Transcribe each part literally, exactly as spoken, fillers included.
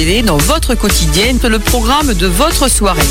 Dans votre quotidien, le programme de votre soirée.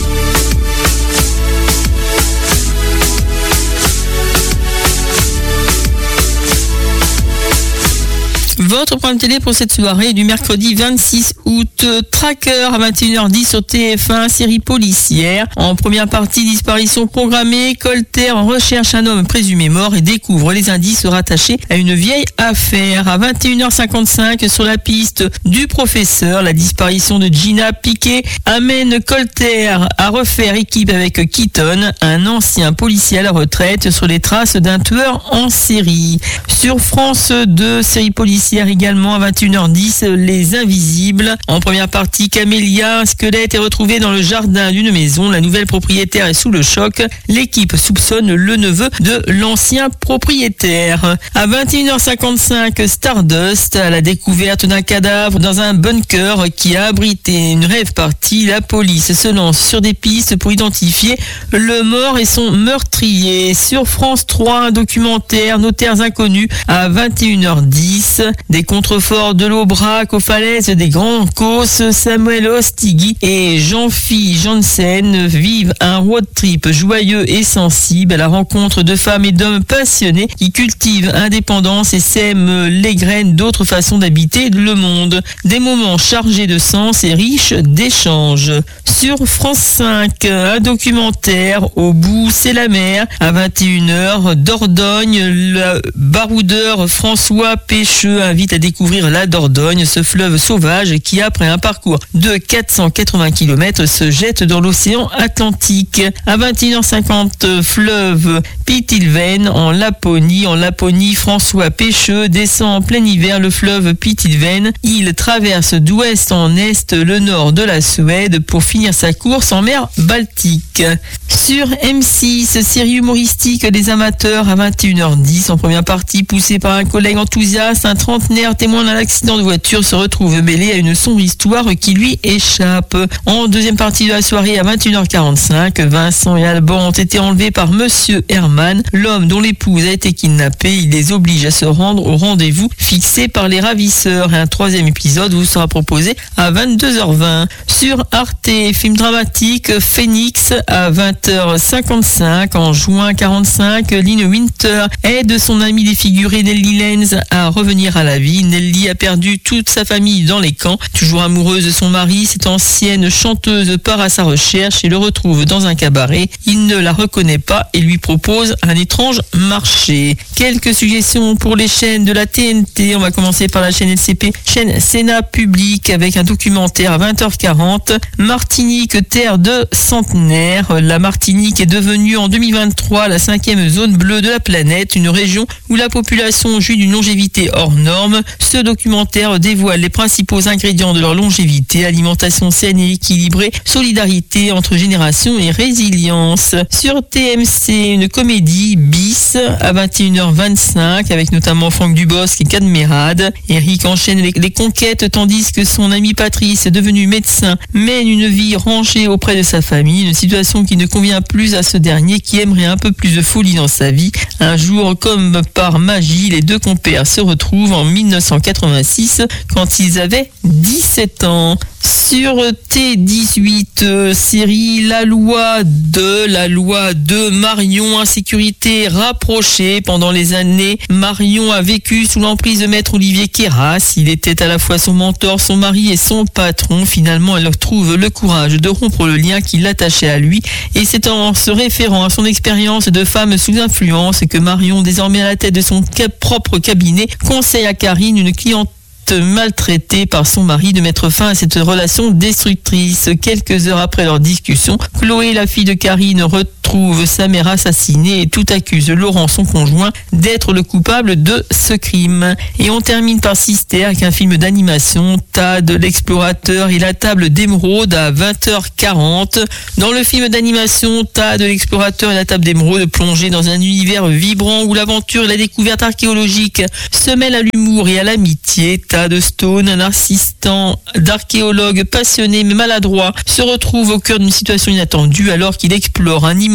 Votre programme télé pour cette soirée du mercredi vingt-six août. Tracker à vingt et une heures dix sur T F un, série policière. En première partie, disparition programmée. Colter recherche un homme présumé mort et découvre les indices rattachés à une vieille affaire. À vingt et une heures cinquante-cinq, sur la piste du professeur, la disparition de Gina Piquet amène Colter à refaire équipe avec Keaton, un ancien policier à la retraite, sur les traces d'un tueur en série. Sur France deux, série policière également à vingt et une heures dix, Les Invisibles. En première partie, Camélia, un squelette est retrouvé dans le jardin d'une maison. La nouvelle propriétaire est sous le choc. L'équipe soupçonne le neveu de l'ancien propriétaire. À vingt et une heures cinquante-cinq, Stardust, à la découverte d'un cadavre dans un bunker qui a abrité une rave party. La police se lance sur des pistes pour identifier le mort et son meurtrier. Sur France trois, un documentaire, Notaires inconnus, à vingt et une heures dix. Des contreforts de l'Aubrac aux falaises des Grands Causses, Samuel Ostigui et Jean-Philippe Janssen vivent un road trip joyeux et sensible à la rencontre de femmes et d'hommes passionnés qui cultivent indépendance et sèment les graines d'autres façons d'habiter le monde. Des moments chargés de sens et riches d'échanges. Sur France cinq, un documentaire, Au bout c'est la mer, à vingt et une heures, Dordogne, le baroudeur François Pécheux invite à découvrir la Dordogne, ce fleuve sauvage qui, après un parcours de quatre cent quatre-vingts kilomètres, se jette dans l'océan Atlantique. À vingt et une heures cinquante, fleuve Pitilven en Laponie. En Laponie, François Pécheux descend en plein hiver le fleuve Pitilven. Il traverse d'ouest en est le nord de la Suède pour finir sa course en mer Baltique. Sur M six, série humoristique des amateurs à vingt et une heures dix. En première partie, poussé par un collègue enthousiaste, un trentenaire témoin d'un accident de voiture se retrouve mêlé à une sombre histoire qui lui échappe. En deuxième partie de la soirée, à vingt et une heures quarante-cinq, Vincent et Alban ont été enlevés par Monsieur Herman, l'homme dont l'épouse a été kidnappée. Il les oblige à se rendre au rendez-vous fixé par les ravisseurs. Et un troisième épisode vous sera proposé à vingt-deux heures vingt. Sur Arte, film dramatique, Phoenix, à vingt heures cinquante-cinq. En juin quarante-cinq, Lynn Winter aide son ami défiguré Nelly Lenz à revenir à la vie. Nelly a perdu toute sa famille dans les camps. Toujours amoureuse de son mari, cette ancienne chanteuse part à sa recherche et le retrouve dans un cabaret. Il ne la reconnaît pas et lui propose un étrange marché. Quelques suggestions pour les chaînes de la T N T. On va commencer par la chaîne L C P, chaîne Sénat Public, avec un documentaire à vingt heures quarante. Martinique, terre de centenaires. La Martinique est devenue en deux mille vingt-trois la cinquième zone bleue de la planète, une région où la population jouit d'une longévité hors norme. Ce documentaire dévoile les principaux ingrédients de leur longévité: alimentation saine et équilibrée, solidarité entre générations et résilience. Sur T M C, une comédie, Bis, à vingt et une heures vingt-cinq, avec notamment Franck Dubosc et Cadmerade. Eric enchaîne les, les conquêtes tandis que son ami Patrice, devenu médecin, mène une vie rangée auprès de sa famille, une situation qui ne convient plus à ce dernier qui aimerait un peu plus de folie dans sa vie. Un jour, comme par magie, les deux compères se retrouvent en mille neuf cent quatre-vingt-six quand ils avaient dix-sept ans. Sur T dix-huit, euh, série La Loi deux, La Loi deux, Marion, insécurité rapprochée. Pendant les années, Marion a vécu sous l'emprise de maître Olivier Queyras. Il était à la fois son mentor, son mari et son patron. Finalement, elle trouve le courage de rompre le lien qui l'attachait à lui. Et c'est en se référant à son expérience de femme sous influence que Marion, désormais à la tête de son propre cabinet, conseille à Karine, une cliente maltraitée par son mari, de mettre fin à cette relation destructrice. Quelques heures après leur discussion, Chloé, la fille de Karine, retrouve sa mère assassinée et tout accuse Laurent, son conjoint, d'être le coupable de ce crime. Et on termine par Sister avec un film d'animation, Tad l'explorateur et la table d'émeraude, à vingt heures quarante. Dans le film d'animation Tad l'explorateur et la table d'émeraude, plongé dans un univers vibrant où l'aventure et la découverte archéologique se mêlent à l'humour et à l'amitié. Tad Stone, un assistant d'archéologue passionné mais maladroit, se retrouve au cœur d'une situation inattendue alors qu'il explore un immense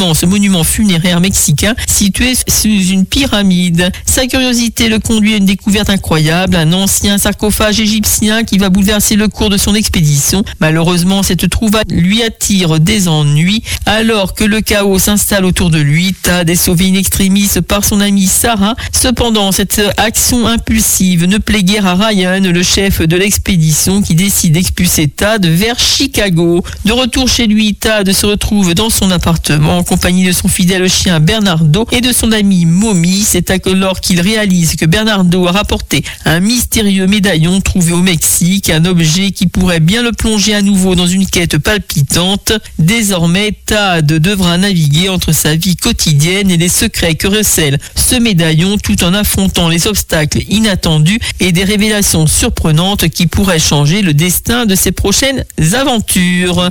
l'immense monument funéraire mexicain situé sous une pyramide. Sa curiosité le conduit à une découverte incroyable, un ancien sarcophage égyptien qui va bouleverser le cours de son expédition. Malheureusement, cette trouvaille lui attire des ennuis. Alors que le chaos s'installe autour de lui, Thad est sauvé in extremis par son amie Sarah. Cependant, cette action impulsive ne plaît guère à Ryan, le chef de l'expédition, qui décide d'expulser Thad vers Chicago. De retour chez lui, Thad se retrouve dans son appartement en compagnie de son fidèle chien Bernardo et de son ami Mommy. C'est alors qu'il réalise que Bernardo a rapporté un mystérieux médaillon trouvé au Mexique, un objet qui pourrait bien le plonger à nouveau dans une quête palpitante. Désormais, Thad devra naviguer entre sa vie quotidienne et les secrets que recèle ce médaillon, tout en affrontant les obstacles inattendus et des révélations surprenantes qui pourraient changer le destin de ses prochaines aventures.